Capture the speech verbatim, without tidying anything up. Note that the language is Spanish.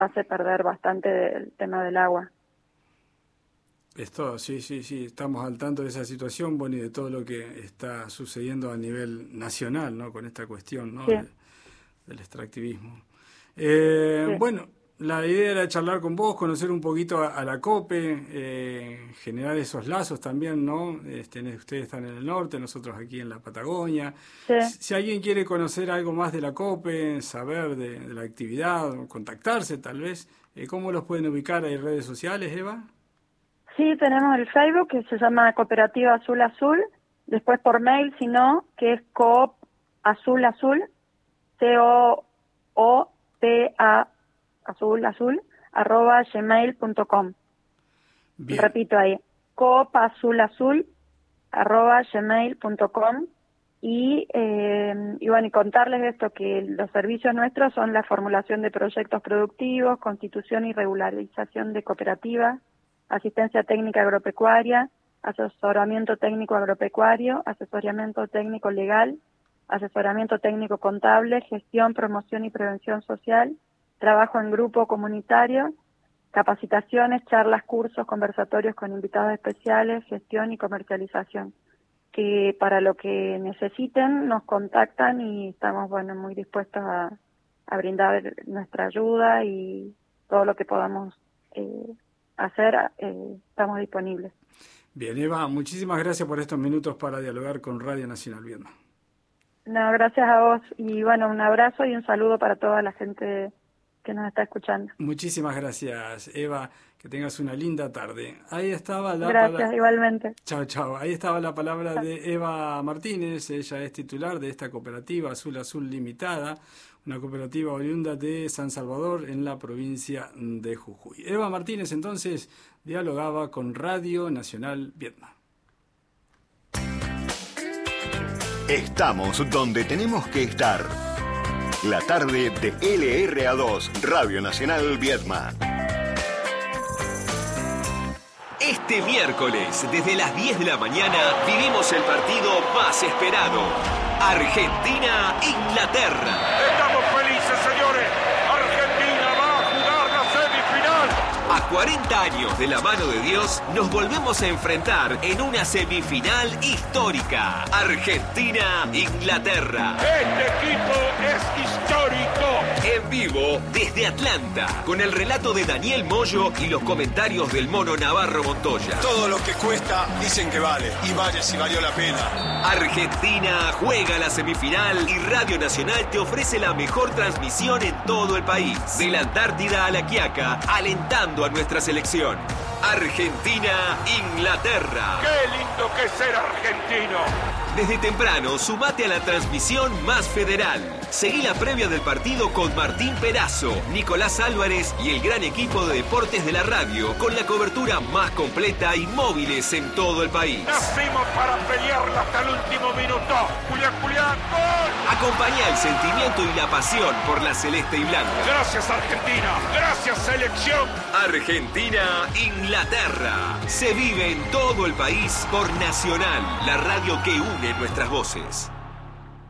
hace perder bastante el tema del agua. Esto, sí, sí, sí, estamos al tanto de esa situación, bueno, y de todo lo que está sucediendo a nivel nacional, ¿no? Con esta cuestión, ¿no? Sí. De, del extractivismo. Eh, Sí. Bueno, la idea era charlar con vos, conocer un poquito a, a la COPE, eh, generar esos lazos también, ¿no? Este, ustedes están en el norte, nosotros aquí en la Patagonia. Sí. Si, si alguien quiere conocer algo más de la COPE, saber de, de la actividad, contactarse tal vez, eh, ¿cómo los pueden ubicar? ¿Hay redes sociales, Eva? Sí, tenemos el Facebook que se llama Cooperativa Azul Azul, después por mail, si no, que es Coop Azul Azul, C O O P A Azul Azul, arroba gmail punto com. Repito ahí, Coop Azul Azul, arroba gmail punto com. Y, eh, y bueno, y contarles esto, que los servicios nuestros son la formulación de proyectos productivos, constitución y regularización de cooperativas, asistencia técnica agropecuaria, asesoramiento técnico agropecuario, asesoramiento técnico legal, asesoramiento técnico contable, gestión, promoción y prevención social, trabajo en grupo comunitario, capacitaciones, charlas, cursos, conversatorios con invitados especiales, gestión y comercialización. Que para lo que necesiten nos contactan y estamos, bueno, muy dispuestos a, a brindar nuestra ayuda y todo lo que podamos eh, hacer, eh, estamos disponibles. Bien, Eva, muchísimas gracias por estos minutos para dialogar con Radio Nacional Viedma. No, gracias a vos y bueno, un abrazo y un saludo para toda la gente que nos está escuchando. Muchísimas gracias, Eva, que tengas una linda tarde. Ahí estaba la Gracias, palabra... igualmente. Chao, chao. Ahí estaba la palabra de Eva Martínez, ella es titular de esta cooperativa Azul Azul Limitada, una cooperativa oriunda de San Salvador en la provincia de Jujuy. Eva Martínez entonces dialogaba con Radio Nacional Viedma. Estamos donde tenemos que estar. La tarde de L R A dos, Radio Nacional Viedma. Este miércoles, desde las diez de la mañana, vivimos el partido más esperado. Argentina-Inglaterra. Estamos felices, señores. Argentina va a jugar la semifinal. A cuarenta años de la mano de Dios, nos volvemos a enfrentar en una semifinal histórica. Argentina-Inglaterra. Este equipo es histórico. En vivo desde Atlanta, con el relato de Daniel Moyo y los comentarios del Mono Navarro Montoya. Todo lo que cuesta dicen que vale, y vale si valió la pena. Argentina juega la semifinal y Radio Nacional te ofrece la mejor transmisión en todo el país. De la Antártida a la Quiaca, alentando a nuestra selección. Argentina-Inglaterra. ¡Qué lindo que es ser argentino! Desde temprano, sumate a la transmisión más federal. Seguí la previa del partido con Martín Perazo, Nicolás Álvarez y el gran equipo de deportes de la radio, con la cobertura más completa y móviles en todo el país. Nacimos para pelearla hasta el último minuto. Julián, Julián, ¡gol! Acompañá el sentimiento y la pasión por la celeste y blanca. Gracias, Argentina. Gracias, selección. Argentina-Inglaterra. Se vive en todo el país por Nacional, la radio que une nuestras voces.